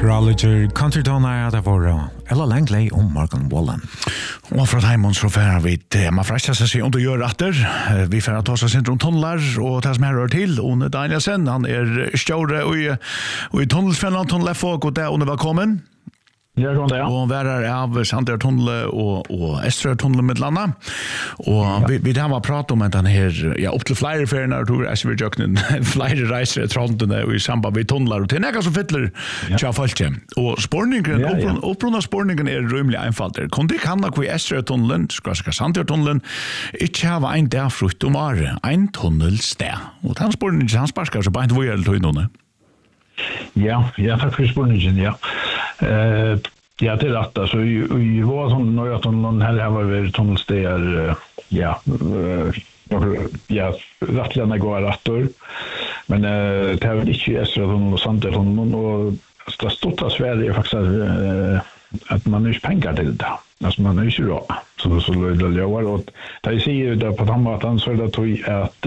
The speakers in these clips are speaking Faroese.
Roger Countrytoner där var Ella Langley och Morgan Wallen. Och från Heimons så fär vi till man fräschar sig under gör rätter. Vi fär att ta oss runt tunnlar och ta som här rör till One Danielsen han större och i tunnelfällan tunnelfolk och där under välkommen. Ja, god dag. Och där av Santer tunnel och Estra tunnel med landa. Och vi har pratat om att den här upp till flyer för när du är vi jöknen flyer reser trondene i samband med tunnlar och det är så fettler tja falske. Och spårningen upprunda spårningen är rymlig einfalt. Kunde det handla på Estra tunneln, ska Santer tunneln. Inte ha en där frukt om are, en tunnelstä. Och han spårningen han sparkar så bara inte vad gäller tunneln. Ja, tack för spårningen, ja. Ja, det är rätt. Alltså, i var som några tunneln här var vi tunnelstäder, rättliga går rättor. Men det har väl inte Estra tunneln och Santer tunneln och det stora Sverige är faktiskt att man inte pengar till det. Alltså man är inte bra. Så löjda jobbar. Och det jag säger där på Tamatan så är det att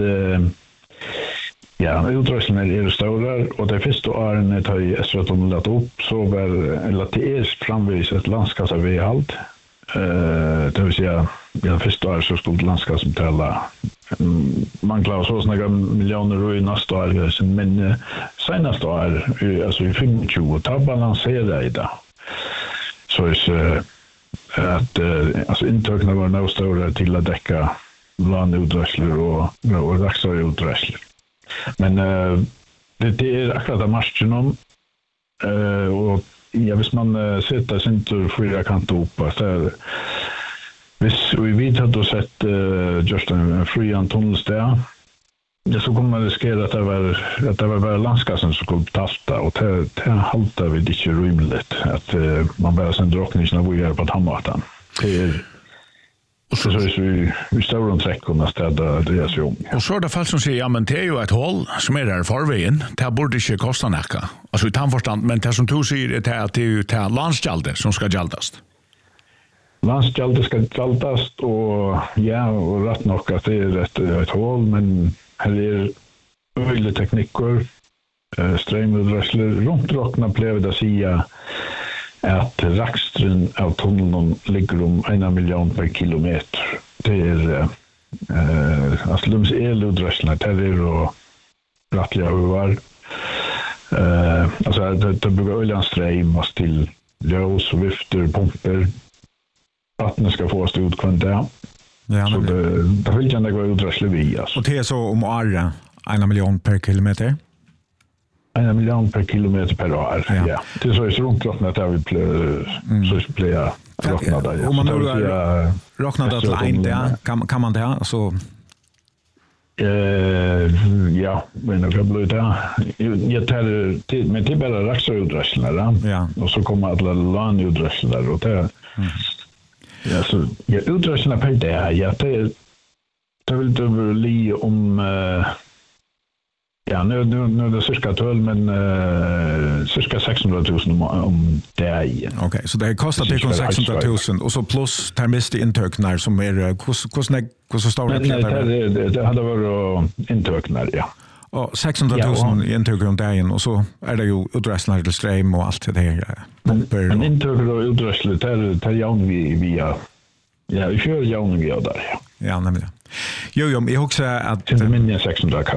utrustningen är stora och det första året har ju Estra tunneln upp så väl det är framvis ett landskapsavehalt. Det vill säga det första året så skulle landskapsbetala man klarar så några miljoner i nästa år men senaste år alltså i 25 tar balansera i det. Så är att alltså intäkterna var nog stora till att täcka landuträsler och dagsuträsler. Men det är akkurat av marschen och hvis man sätter sin tur fyra kant upp så hvis vi hade sett just en fri tunnelstad så kommer det riskera att det var bara landskassen som skulle tafta och det haltar vi inte rimligt att man bara sen drockningen av vi på Tamatan. Det är och så vi står runt träckorna städa det så om. Och så där fall som säger ja men det är ju ett hål som är där förvägen. Det borde inte kosta näka. Alltså i tanförstand men det som du säger är att det är ju till landsgälde som ska gäldas. Landsgälde ska gäldas och och rätt nog att det är ett hål men här är öjliga tekniker strömuträsler runt rockna blev det säga att rakstrun av tunneln ligger om 1 miljon per kilometer. Det är alltså de eluträslarna där och rättliga över. Alltså det bygger oljanström till ljus och vifter, pumper. Vattnet ska få stå ut kvar där. Ja, så det vill jag gå uträsla via. Och det är så om året 1 miljon per kilometer? 1 miljon per kilometer per år. Ja. Det är så runt att jag vill så blir räkna där. Om man nu räknar det till en där kan man det så men det blir det. Jag tar med till bara raxuträslarna. Ja. Och så kommer alla landuträslar och det. Ja, så uträslarna på det. Ja, det vill du bli om nu är det cirka 12 men cirka 600 000 om det är. Okej, så det kostar det 600 000 och så plus termist intöknar som är hur stor det hade varit intöknar, ja. Och 600 000 intöknar om dagen och så är det ju uträslar till ström och allt det här. Men intöknar och uträslar tar jag via vi kör jag via där. Ja, nämligen. Jo, jag också att det minns 600 000.